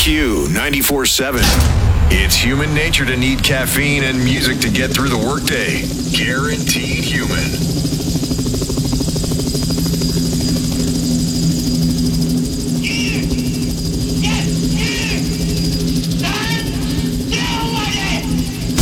Q 94.7. It's human nature to need caffeine and music to get through the workday. Guaranteed human.